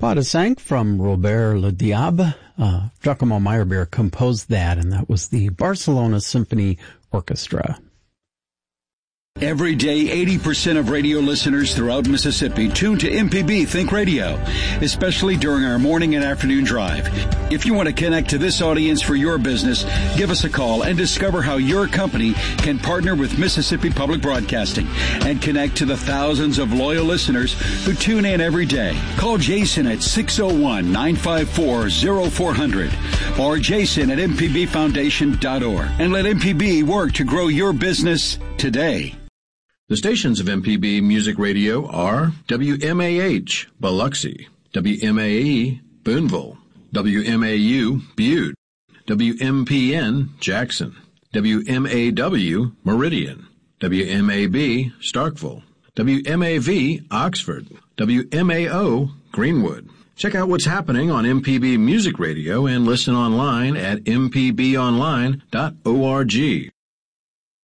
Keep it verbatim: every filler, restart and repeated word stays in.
Pas de Cinq from Robert Le Diable. Uh, Giacomo Meyerbeer composed that, and that was the Barcelona Symphony Orchestra. Every day, eighty percent of radio listeners throughout Mississippi tune to M P B Think Radio, especially during our morning and afternoon drive. If you want to connect to this audience for your business, give us a call and discover how your company can partner with Mississippi Public Broadcasting and connect to the thousands of loyal listeners who tune in every day. Call Jason at six oh one, nine five four, oh four hundred or jason at m p b foundation dot org and let M P B work to grow your business today. The stations of M P B Music Radio are W M A H, Biloxi, W M A E, Boonville, W M A U, Butte, W M P N, Jackson, W M A W, Meridian, W M A B, Starkville, W M A V, Oxford, W M A O, Greenwood. Check out what's happening on M P B Music Radio and listen online at m p b online dot org.